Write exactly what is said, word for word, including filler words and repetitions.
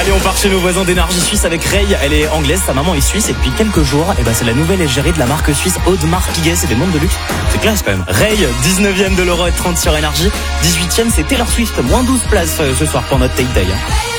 Allez, on part chez nos voisins d'énergie suisse avec Ray. Elle est anglaise, sa maman est suisse et depuis quelques jours, eh ben, c'est la nouvelle égérie de la marque suisse Audemars Piguet. C'est des montres de luxe. C'est classe quand même. Ray, dix-neuvième de l'Euro trente sur énergie. dix-huitième, c'est Taylor Swift. Moins douze places euh, ce soir pour notre Take Day. Hein.